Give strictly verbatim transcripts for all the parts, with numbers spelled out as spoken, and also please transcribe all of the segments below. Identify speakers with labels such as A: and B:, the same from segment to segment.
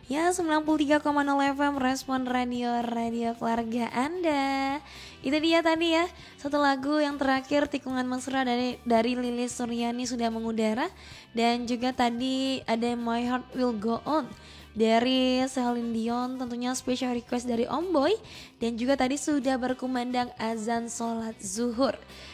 A: Ya, sembilan puluh tiga koma nol F M Respon Radio, radio keluarga Anda. Itu dia tadi ya, satu lagu yang terakhir Tikungan Mesra dari dari Lilis Suryani sudah mengudara. Dan juga tadi ada My Heart Will Go On dari Celine Dion, tentunya special request dari Om Boy. Dan juga tadi sudah berkumandang azan sholat zuhur.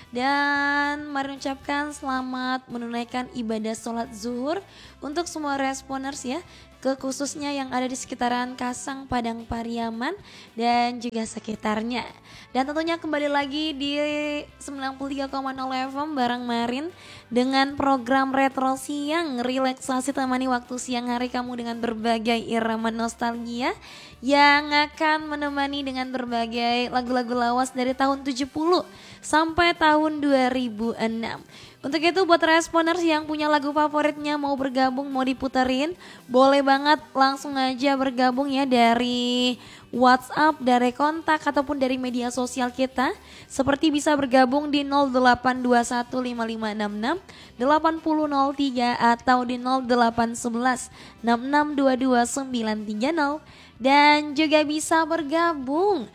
A: Dan mari ucapkan selamat menunaikan ibadah sholat zuhur untuk semua responers ya, kekhususnya yang ada di sekitaran Kasang, Padang Pariaman dan juga sekitarnya. Dan tentunya kembali lagi di sembilan puluh tiga koma nol F M bareng Marin dengan program Retro Siang, relaksasi temani waktu siang hari kamu dengan berbagai irama nostalgia yang akan menemani dengan berbagai lagu-lagu lawas dari tahun tujuh puluh sampai tahun dua ribu enam. Untuk itu buat responers yang punya lagu favoritnya mau bergabung, mau diputerin, boleh banget langsung aja bergabung ya dari WhatsApp, dari kontak ataupun dari media sosial kita. Seperti bisa bergabung di nol delapan dua satu lima lima enam enam delapan nol nol tiga atau di nol delapan satu satu enam enam dua dua sembilan tiga nol. Dan juga bisa bergabung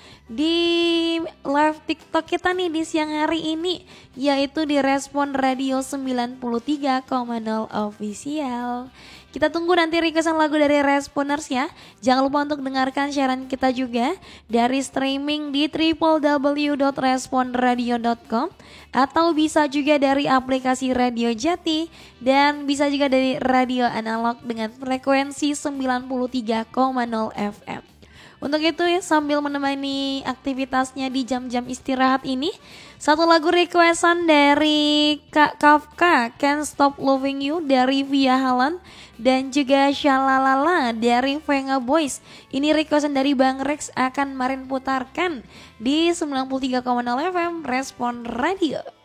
A: di live TikTok kita nih di siang hari ini, yaitu di Respon Radio sembilan puluh tiga koma nol Official. Kita tunggu nanti requestan lagu dari responers ya. Jangan lupa untuk dengarkan siaran kita juga dari streaming di w w w dot respon radio dot com atau bisa juga dari aplikasi Radio Jati dan bisa juga dari radio analog dengan frekuensi sembilan puluh tiga koma nol F M. Untuk itu ya, sambil menemani aktivitasnya di jam-jam istirahat ini, satu lagu requestan dari Kak Kafka, Can't Stop Loving You dari Via Halan, dan juga Shalalala dari Venga Boys. Ini requestan dari Bang Rex akan Marin putarkan di sembilan puluh tiga koma nol F M Respon Radio.